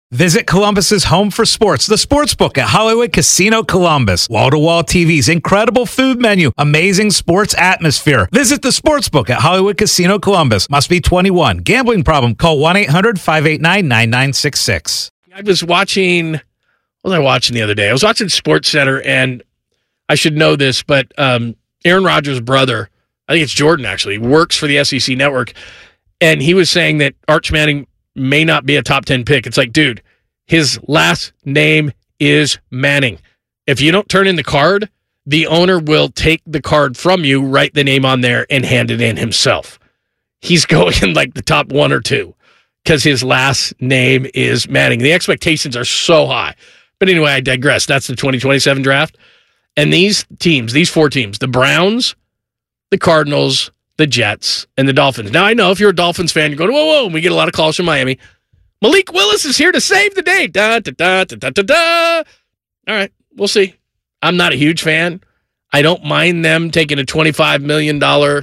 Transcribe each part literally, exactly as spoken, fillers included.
Visit Columbus's home for sports, the Sportsbook at Hollywood Casino Columbus. Wall-to-wall T Vs, incredible food menu, amazing sports atmosphere. Visit the Sportsbook at Hollywood Casino Columbus. Must be twenty-one. Gambling problem? Call one eight hundred five eight nine nine nine six six. I was watching, what was I watching the other day? I was watching SportsCenter, and I should know this, but um, Aaron Rodgers' brother, I think it's Jordan actually, works for the S E C Network, and he was saying that Arch Manning may not be a top ten pick. It's like, dude, his last name is Manning. If you don't turn in the card, the owner will take the card from you, write the name on there, and hand it in himself. He's going in like the top one or two because his last name is Manning. The expectations are so high. But anyway, I digress. That's the twenty twenty-seven draft. And these teams, these four teams, the Browns, the Cardinals, the Jets, and the Dolphins. Now, I know if you're a Dolphins fan, you're going, whoa, whoa, and we get a lot of calls from Miami. Malik Willis is here to save the day. Da, da, da, da, da, da, da. All right, we'll see. I'm not a huge fan. I don't mind them taking a twenty-five million dollars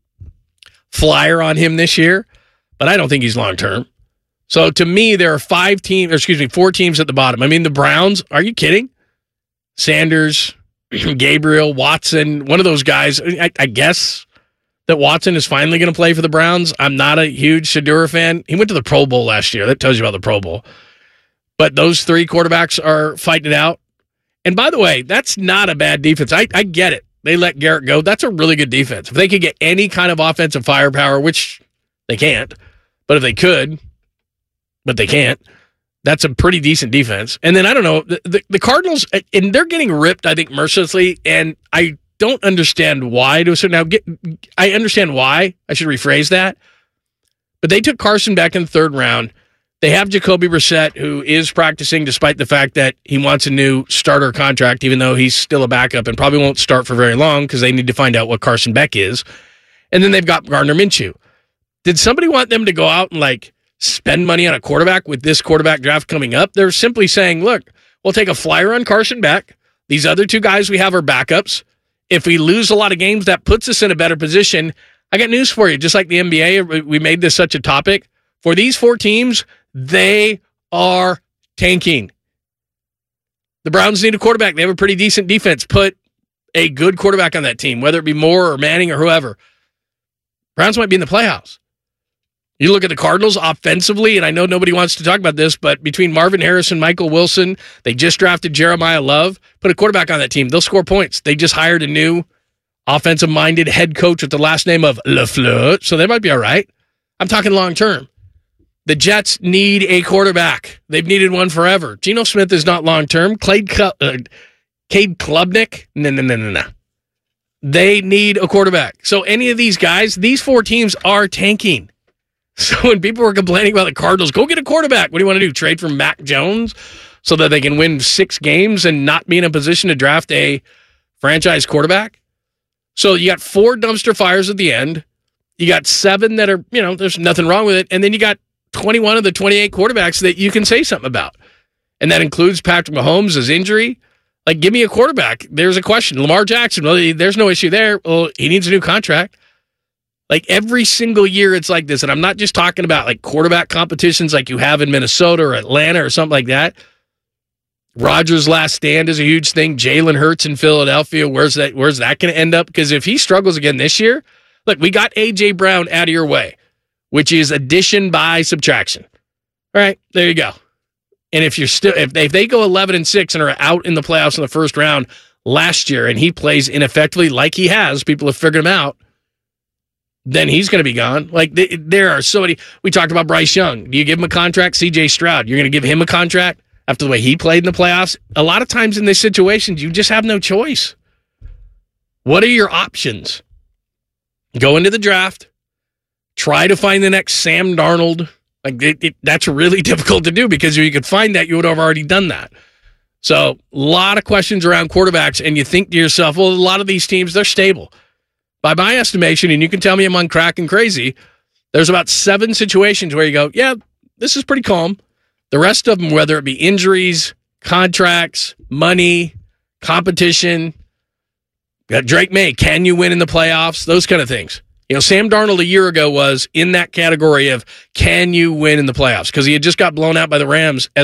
flyer on him this year, but I don't think he's long-term. So, to me, there are five teams, or excuse me, four teams at the bottom. I mean, the Browns, are you kidding? Sanders, Gabriel, Watson, one of those guys, I, I guess that Watson is finally going to play for the Browns. I'm not a huge Shedeur fan. He went to the Pro Bowl last year. That tells you about the Pro Bowl. But those three quarterbacks are fighting it out. And by the way, that's not a bad defense. I, I get it. They let Garrett go. That's a really good defense. If they could get any kind of offensive firepower, which they can't, but if they could, but they can't, that's a pretty decent defense. And then, I don't know, the, the, the Cardinals, and they're getting ripped, I think, mercilessly, and I don't understand why. To a certain, now, get, I understand why. I should rephrase that. But they took Carson back in the third round. They have Jacoby Brissett, who is practicing despite the fact that he wants a new starter contract, even though he's still a backup and probably won't start for very long because they need to find out what Carson Beck is. And then they've got Gardner Minshew. Did somebody want them to go out and, like, spend money on a quarterback with this quarterback draft coming up? They're simply saying, look, we'll take a flyer on Carson Beck. These other two guys we have are backups. If we lose a lot of games, that puts us in a better position. I got news for you. Just like the N B A, we made this such a topic. For these four teams, they are tanking. The Browns need a quarterback. They have a pretty decent defense. Put a good quarterback on that team, whether it be Moore or Manning or whoever. Browns might be in the playoffs. You look at the Cardinals offensively, and I know nobody wants to talk about this, but between Marvin Harrison, Michael Wilson, they just drafted Jeremiah Love. Put a quarterback on that team. They'll score points. They just hired a new offensive-minded head coach with the last name of LaFleur, so they might be all right. I'm talking long-term. The Jets need a quarterback. They've needed one forever. Geno Smith is not long-term. Cade, uh, Cade Klubnik, no, no, no, no, no. They need a quarterback. So any of these guys, these four teams are tanking. So when people were complaining about the Cardinals, go get a quarterback. What do you want to do? Trade for Mac Jones so that they can win six games and not be in a position to draft a franchise quarterback? So you got four dumpster fires at the end. You got seven that are, you know, there's nothing wrong with it. And then you got twenty-one of the twenty-eight quarterbacks that you can say something about. And that includes Patrick Mahomes' injury. Like, give me a quarterback. There's a question. Lamar Jackson, well, there's no issue there. Well, he needs a new contract. Like, every single year it's like this, and I'm not just talking about, like, quarterback competitions like you have in Minnesota or Atlanta or something like that. Rodgers' last stand is a huge thing. Jalen Hurts in Philadelphia, where's that Where's that going to end up? Because if he struggles again this year, look, we got A J. Brown out of your way, which is addition by subtraction. All right, there you go. And if you're still if they, if they go eleven and six and are out in the playoffs in the first round last year, and he plays ineffectively like he has, people have figured him out, then he's going to be gone. Like, they, there are so many. We talked about Bryce Young. Do you give him a contract? C J. Stroud, you're going to give him a contract after the way he played in the playoffs? A lot of times in these situations, you just have no choice. What are your options? Go into the draft. Try to find the next Sam Darnold. Like, it, it, that's really difficult to do because if you could find that, you would have already done that. So, a lot of questions around quarterbacks, and you think to yourself, well, a lot of these teams, they're stable. By my estimation, and you can tell me I'm on crack and crazy, there's about seven situations where you go, yeah, this is pretty calm. The rest of them, whether it be injuries, contracts, money, competition, Drake May, can you win in the playoffs? Those kind of things. You know, Sam Darnold a year ago was in that category of can you win in the playoffs because he had just got blown out by the Rams as